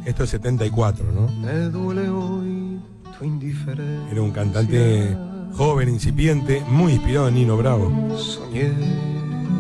Esto es 74, ¿no? Me duele hoy tu indiferencia. Era un cantante joven, incipiente, muy inspirado en Nino Bravo. Soñé